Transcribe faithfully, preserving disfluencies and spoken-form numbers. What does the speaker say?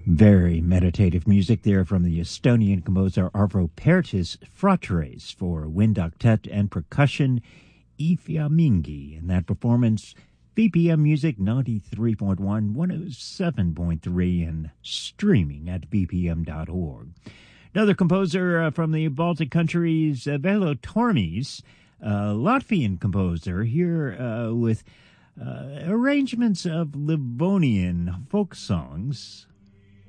Very meditative music there from the Estonian composer Arvo Pertis Fratres for wind octet and percussion Ifiamingi. In that performance, B P M Music ninety-three point one, one oh seven point three, and streaming at b p m dot org. Another composer uh, from the Baltic countries, uh, Velo Tormis, uh, Latvian composer, here uh, with uh, arrangements of Livonian folk songs.